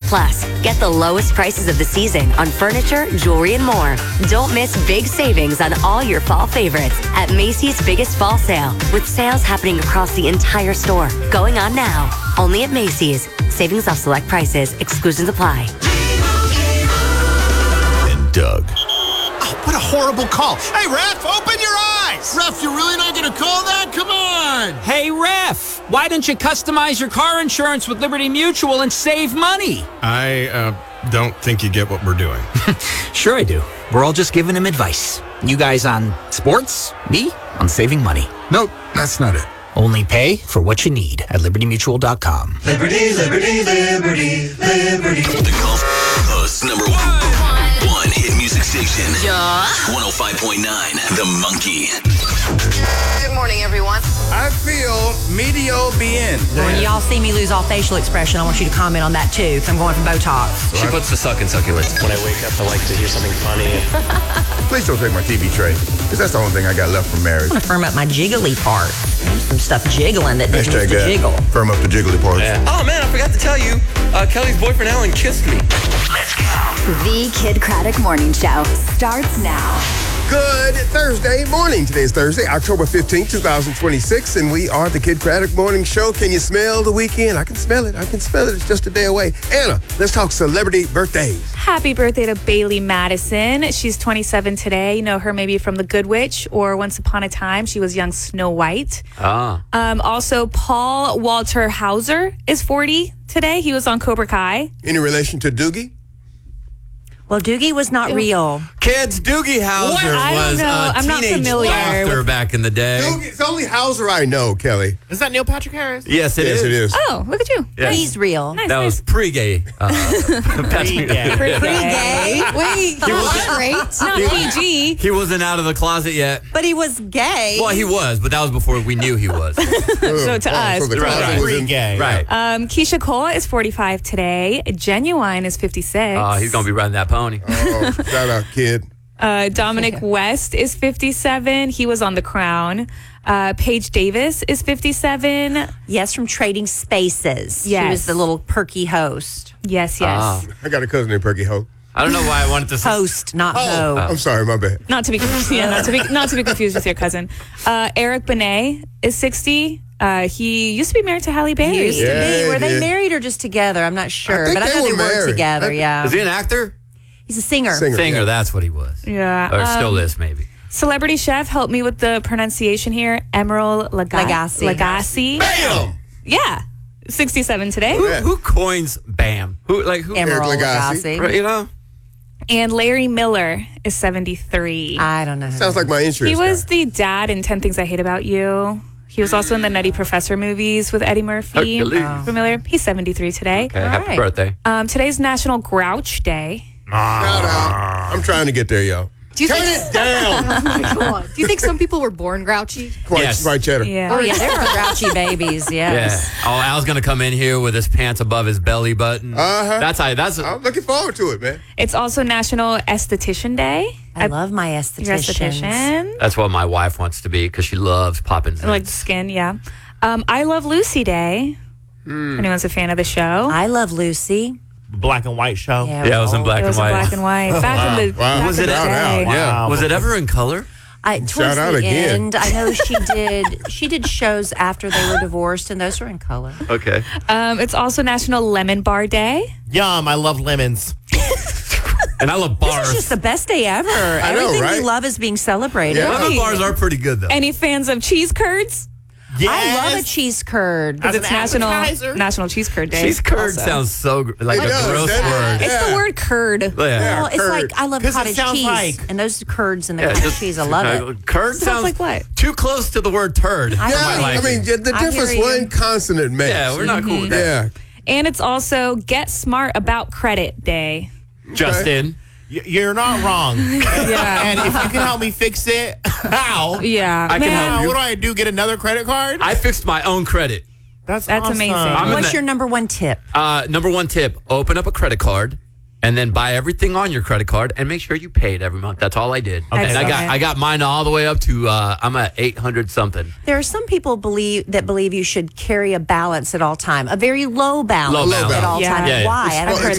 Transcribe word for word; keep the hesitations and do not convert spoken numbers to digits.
Plus, get the lowest prices of the season on furniture, jewelry, and more. Don't miss big savings on all your fall favorites at Macy's Biggest Fall Sale, with sales happening across the entire store. Going on now, only at Macy's. Savings off select prices. Exclusions apply. And Doug. Oh, what a horrible call. Hey, ref, open your eyes. Ref, you're really not going to call that? Come on. Hey, ref, why don't you customize your car insurance with Liberty Mutual and save money? I uh, don't think you get what we're doing. Sure I do. We're all just giving him advice. You guys on sports, me on saving money. Nope, that's not it. Only pay for what you need at liberty mutual dot com. Liberty, Liberty, Liberty, Liberty. The Gulf Coast's number one, one hit music station. Yeah. one oh five point nine, The Monkey. Good morning, everyone. I feel medio bien. When y'all see me lose all facial expression, I want you to comment on that too, because I'm going for Botox. She puts the suck in succulents. When I wake up, I like to hear something funny. Please don't take my T V tray, because that's the only thing I got left from marriage. I want to firm up my jiggly part. There's some stuff jiggling that didn't Hashtag used to that. jiggle. Firm up the jiggly parts. Yeah. Oh, man, I forgot to tell you. Uh, Kelly's boyfriend, Alan, kissed me. Let's go. The Kid Craddock Morning Show starts now. Good Thursday morning. Today's Thursday, October fifteenth, twenty twenty-six, and we are the Kid Craddock Morning Show. Can you smell the weekend? I can smell it. I can smell it. It's just a day away. Anna, let's talk celebrity birthdays. Happy birthday to Bailey Madison. She's twenty-seven today. You know her maybe from The Good Witch or Once Upon a Time. She was young Snow White. Ah. Um, also, Paul Walter Hauser is forty today. He was on Cobra Kai. Any relation to Doogie? Well, Doogie was not real. Kids, Doogie Howser What? I don't was know. a I'm not teenage familiar actor with- back in the day. Doogie, it's only Hauser I know, Kelly. Is that Neil Patrick Harris? Yes, it yes, is. it is. Oh, look at you. Yes. He's real. Nice, That nice. was pre-gay. Uh, Pre-gay. Pre-gay. Wait, he was great. Not P G. he wasn't out of the closet yet. But he was gay. Well, he was, but that was before we knew he was. So to us. So the Right, closet right. was in- Pre-gay. Right. Um, Keisha Cole is forty-five today. Genuine is fifty-six. Oh, he's going to be riding that pony. Oh, shout out, kid. Uh, Dominic West is fifty-seven. He was on The Crown. Uh, Paige Davis is fifty-seven. Yes, from Trading Spaces. She Yes. was the little perky host. Yes, yes. Ah. I got a cousin named Perky Ho. I don't know why I wanted to say. Host, not Oh, ho. I'm sorry, my bad. Not to be yeah, not to be not to be confused with your cousin. Uh, Eric Benet is sixty. Uh, he used to be married to Halle Berry. He used to Yeah, be. Were he they did. married or just together? I'm not sure. think but I they know they were worked married. together, I- yeah. Is he an actor? He's a singer. Singer. Singer, that's what he was. Yeah. Or still um, is, maybe. Celebrity chef, help me with the pronunciation here. Emerald Laga- Lagasse. Lagasse. Bam! Yeah. sixty-seven today. Who, who coins BAM? Who, like, who? Emerald Eric Lagasse. Lagasse. Right, you know? And Larry Miller is seventy-three. I don't know. Sounds like my insurance He was guy. the dad in ten Things I Hate About You. He was also in the Nutty Professor movies with Eddie Murphy. Hercules. Oh. Familiar? He's seventy-three today. Okay, happy right. birthday. Um, today's National Grouch Day. Shout out. I'm trying to get there, y'all. Do you Turn think, it down. Do you think some people were born grouchy? Quite, Yes. quite cheddar. Yeah. Oh, yeah, they were grouchy babies, yes. Yeah. Oh, Al's gonna come in here with his pants above his belly button. Uh-huh. That's how. That's. I'm looking forward to it, man. It's also National Esthetician Day. I love my Your estheticians. esthetician. That's what my wife wants to be because she loves popping. Like skin, yeah. Um, I Love Lucy Day. Mm. Anyone's a fan of the show? I love Lucy. Black and white show. Yeah, Yeah, it was in black it was and in white. black and white. Back in the, Wow. back Was in it the out day. now? Yeah. Wow. Was it ever in color? I, towards Shout out the again. end, I know she did. She did shows after they were divorced, and those were in color. Okay. Um, it's also National Lemon Bar Day. Yum, I love lemons. And I love This bars. is just the best day ever. I know, Everything right? we love is being celebrated. Yeah. Lemon bars are pretty good though. Any fans of cheese curds? Yes. I love a cheese curd. As Because it's an National appetizer? National Cheese Curd Day. Cheese curd also. sounds so gr- like It a does, gross doesn't it? word. It's the Yeah. word curd. Yeah. Well, it's curd. like I love 'Cause it cottage sounds cheese, like- and those curds and the Yeah, cottage just- cheese. I love uh, it. Curd Sounds sounds like what? too close to the word turd. I Yeah, don't I like mean, it. the I difference hear you. one consonant makes. Yeah, we're not cool with that. Yeah. And it's also Get Smart About Credit Day. Justin. Y- You're not wrong. Yeah. And if you can help me fix it, how? Yeah. I can Man, help you. What do I do? Get another credit card? I fixed my own credit. That's That's awesome. amazing. I'm in What's the- your number one tip? Uh, number one tip: open up a credit card, and then buy everything on your credit card, and make sure you pay it every month. That's all I did. Okay. And I got Excellent. I got mine all the way up to uh, I'm at eight hundred something. There are some people believe that believe you should carry a balance at all time, a very low balance, Low balance. at all Yeah. time. Yeah, yeah. Why? I don't It's- care.